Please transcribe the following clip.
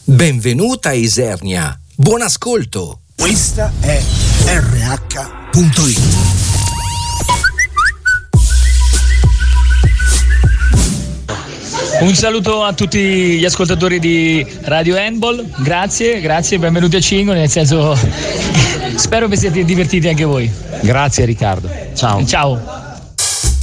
Benvenuta Isernia. Buon ascolto. Questa è RH.it. Un saluto a tutti gli ascoltatori di Radio Handball, grazie, benvenuti a Cingoli, nel senso spero vi siate divertiti anche voi. Grazie Riccardo, ciao. Ciao.